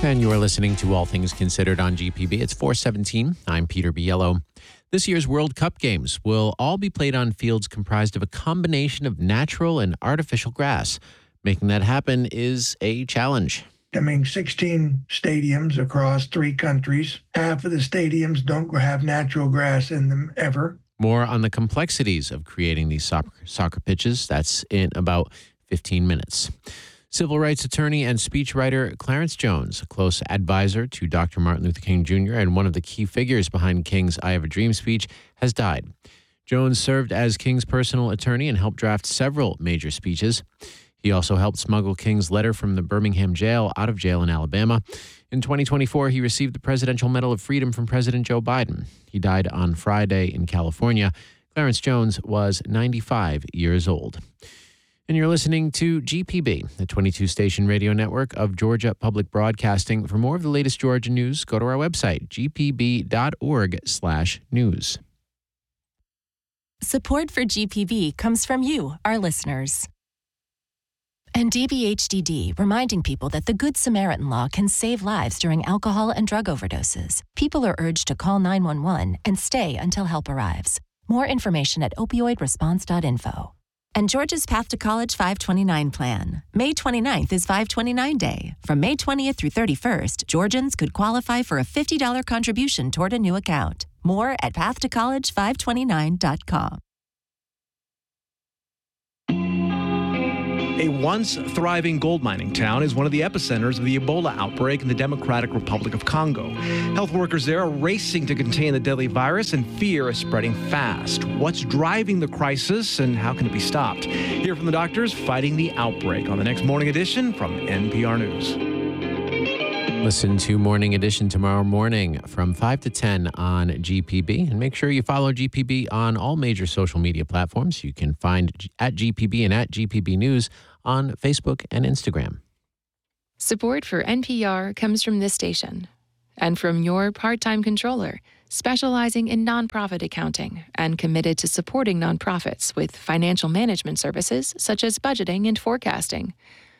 And you are listening to All Things Considered on GPB. It's 4:17. I'm Peter Biello. This year's World Cup games will all be played on fields comprised of a combination of natural and artificial grass. Making that happen is a challenge. 16 stadiums across 3 countries. Half of the stadiums don't have natural grass in them ever. More on the complexities of creating these soccer pitches. That's in about 15 minutes. Civil rights attorney and speechwriter Clarence Jones, a close advisor to Dr. Martin Luther King Jr. and one of the key figures behind King's I Have a Dream speech, has died. Jones served as King's personal attorney and helped draft several major speeches. He also helped smuggle King's letter from the Birmingham jail out of jail in Alabama. In 2024, he received the Presidential Medal of Freedom from President Joe Biden. He died on Friday in California. Clarence Jones was 95 years old. And you're listening to GPB, the 22-station radio network of Georgia Public Broadcasting. For more of the latest Georgia news, go to our website, gpb.org/news. Support for GPB comes from you, our listeners. And DBHDD, reminding people that the Good Samaritan Law can save lives during alcohol and drug overdoses. People are urged to call 911 and stay until help arrives. More information at opioidresponse.info. And Georgia's Path to College 529 plan. May 29th is 529 Day. From May 20th through 31st, Georgians could qualify for a $50 contribution toward a new account. More at pathttocollege529.com. A once thriving gold mining town is one of the epicenters of the Ebola outbreak in the Democratic Republic of Congo. Health workers there are racing to contain the deadly virus, and fear is spreading fast. What's driving the crisis, and how can it be stopped? Hear from the doctors fighting the outbreak on the next Morning Edition from NPR News. Listen to Morning Edition tomorrow morning from 5 to 10 on GPB. And make sure you follow GPB on all major social media platforms. You can find at GPB and at GPB News on Facebook and Instagram. Support for NPR comes from this station and from your part-time controller, specializing in nonprofit accounting and committed to supporting nonprofits with financial management services such as budgeting and forecasting.